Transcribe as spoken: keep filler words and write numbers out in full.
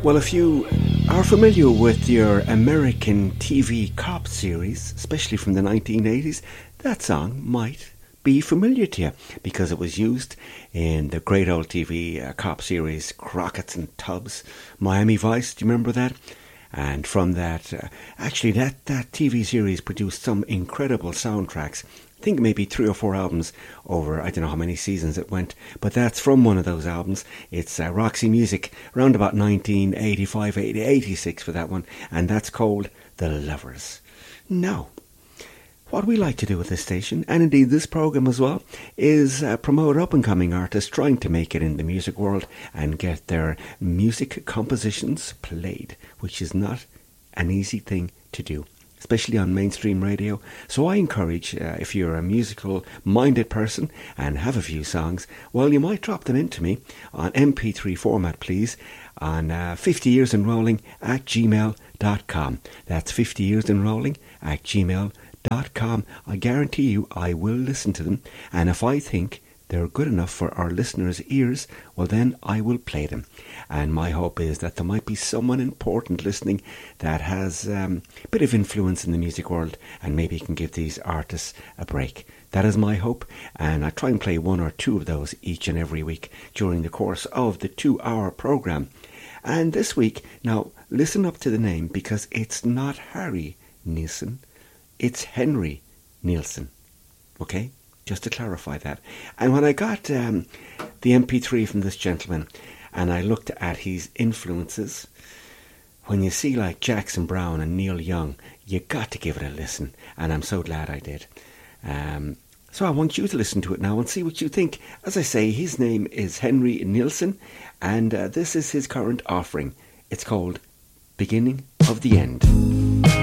Well, if you are familiar with your American T V cop series, especially from the nineteen eighties, that song might be familiar to you because it was used in the great old T V uh, cop series Crockett's and Tubbs, Miami Vice. Do you remember that? And from that, uh, actually that, that T V series produced some incredible soundtracks. I think maybe three or four albums over, I don't know how many seasons it went, but that's from one of those albums. It's uh, Roxy Music, around about nineteen eighty-five, eighty-six for that one, and that's called The Lovers. Now, what we like to do with this station, and indeed this programme as well, is uh, promote up-and-coming artists trying to make it in the music world and get their music compositions played, which is not an easy thing to do, especially on mainstream radio. So I encourage, uh, if you're a musical-minded person and have a few songs, well, you might drop them into me on M P three format, please, on uh, fifty years in rolling at gmail dot com. That's fifty years in rolling at gmail dot com. I guarantee you I will listen to them, and if I think they're good enough for our listeners' ears, well then I will play them. And my hope is that there might be someone important listening that has um, a bit of influence in the music world and maybe can give these artists a break. That is my hope, and I try and play one or two of those each and every week during the course of the two-hour programme. And this week, now listen up to the name, because it's not Harry Nilsson, it's Henry Nilsson. Okay? Just to clarify that. And when I got um, the M P three from this gentleman and I looked at his influences, when you see like Jackson Browne and Neil Young, you got to give it a listen. And I'm so glad I did. Um, so I want you to listen to it now and see what you think. As I say, his name is Henry Nilsson, and uh, this is his current offering. It's called Beginning of the End.